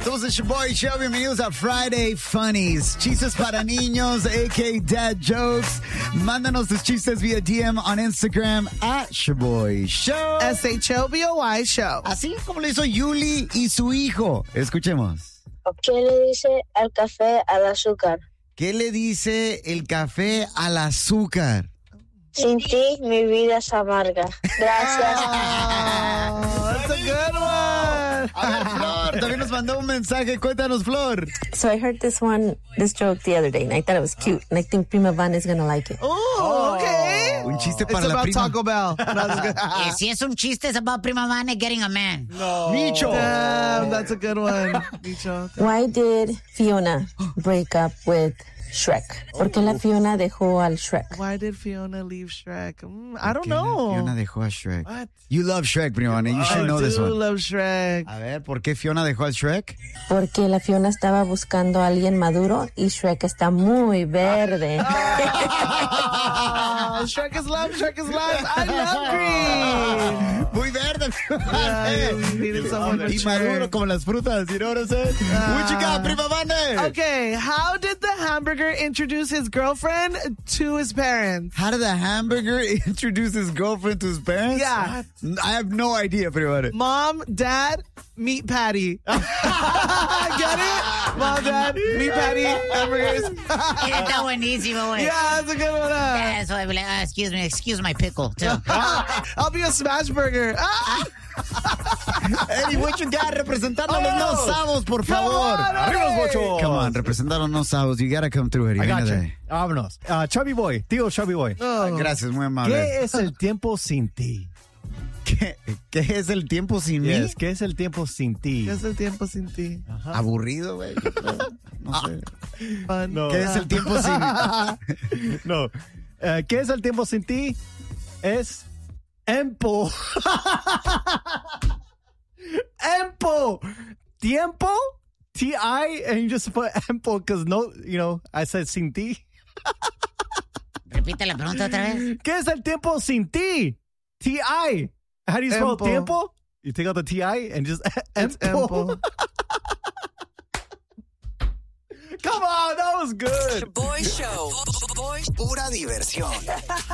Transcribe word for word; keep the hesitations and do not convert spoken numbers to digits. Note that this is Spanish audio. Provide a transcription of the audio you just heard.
Somos el Shaboy Show. Bienvenidos a Friday Funnies. Chistes para niños, a k a. Dad Jokes. Mándanos tus chistes vía D M on Instagram at Shaboy Show. S H O B O Y Show. Así como lo hizo Yuli y su hijo. Escuchemos. ¿Qué le dice al café al azúcar? ¿Qué le dice el café al azúcar? Sin ti, mi vida es amarga. Gracias. Oh, that's a good one. A ver, Flor, también nos mandó un mensaje. Cuéntanos, Flor. So I heard this one, this joke the other day, and I thought it was cute, and I think Prima Van is going to like it. Oh, okay. Un chiste It's para la about prima. Taco Bell. Eh, si es un chiste, es about Prima Vane getting a man. No. Micho. Damn, that's a good one. Micho. Why did Fiona break up with Shrek? ¿Por qué la Fiona dejó al Shrek? Why did Fiona leave Shrek? Mm, I don't ¿Por qué la know. Fiona dejó a Shrek. What? You love Shrek, prima. You should I know this do one. love Shrek. A ver, ¿por qué Fiona dejó al Shrek? Porque la Fiona estaba buscando a alguien maduro y Shrek está muy verde. Oh, Shrek is love, Shrek is life. I love green. Muy verde. Yeah, you needed someone Y mature. maduro como las frutas. You know what I'm saying? What you got, prima Vane? Okay, how did the hamburger introduce his girlfriend to his parents? How did the hamburger introduce his girlfriend to his parents? Yeah. I have no idea, prima Vane. Mom, Dad, meat patty. Get it? Mom, Dad, meat patty, hamburgers. Está buenísimo, güey. Yeah, that's a good one. Uh. Yeah, so I'd be like, ah, excuse me, excuse my pickle, too. I'll be a smash burger. Ah! Eddie, what you got? Representando a los no Oh. sabos, por Come favor. on, Arriba los bochos. Come on, representando a los no sabos. You gotta come through, Eddie. I Venga got de you. ahí. Vámonos. Uh, Chubby Boy, tío Chubby Boy. Ah, gracias, muy amable. ¿Qué es el tiempo sin ti? ¿Qué, qué es el tiempo sin mí? Yes, ¿qué es el tiempo sin ti? ¿Qué es el tiempo sin ti? Aburrido, güey. yo creo. No sé. Fun. No. ¿Qué es el tiempo sin mí? No. Uh, ¿Qué es el tiempo sin ti? Es empo. Empo. Tiempo? T I and you just put empo because no, you know, I said sin ti. Repite la pregunta otra vez. ¿Qué es el tiempo sin ti? T I. How do you spell Empo. tiempo? You take out the T I and just It's empo. empo. Come on, that was good. Boy Show. Boy, Pura diversión.